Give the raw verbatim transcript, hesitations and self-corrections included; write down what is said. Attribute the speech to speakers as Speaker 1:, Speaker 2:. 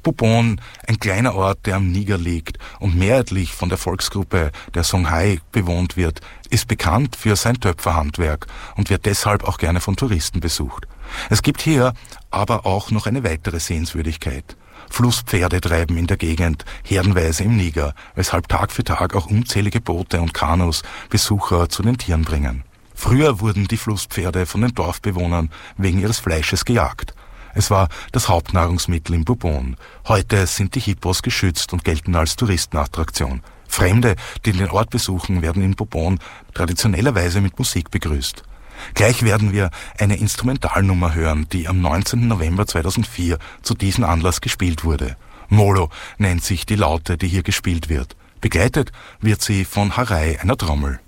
Speaker 1: Bourbon, ein kleiner Ort, der am Niger liegt und mehrheitlich von der Volksgruppe der Songhai bewohnt wird, ist bekannt für sein Töpferhandwerk und wird deshalb auch gerne von Touristen besucht. Es gibt hier aber auch noch eine weitere Sehenswürdigkeit. Flusspferde treiben in der Gegend herdenweise im Niger, weshalb Tag für Tag auch unzählige Boote und Kanus Besucher zu den Tieren bringen. Früher wurden die Flusspferde von den Dorfbewohnern wegen ihres Fleisches gejagt. Es war das Hauptnahrungsmittel im Bourbon. Heute sind die Hippos geschützt und gelten als Touristenattraktion. Fremde, die den Ort besuchen, werden in Bourbon traditionellerweise mit Musik begrüßt. Gleich werden wir eine Instrumentalnummer hören, die am neunzehnten November zweitausendvier zu diesem Anlass gespielt wurde. Molo nennt sich die Laute, die hier gespielt wird. Begleitet wird sie von Harei, einer Trommel.